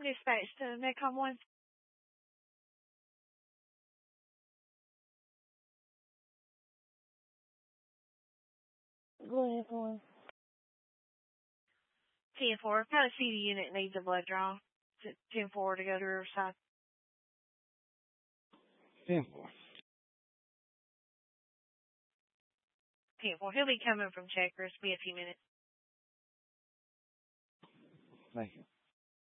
Dispatch to Medcom 1. Go ahead, boy. 10-4. Got a CD unit needs a blood draw. 10-4 to go to Riverside. 10-4. 10-4. He'll be coming from Checkers. Be a few minutes. Thank you.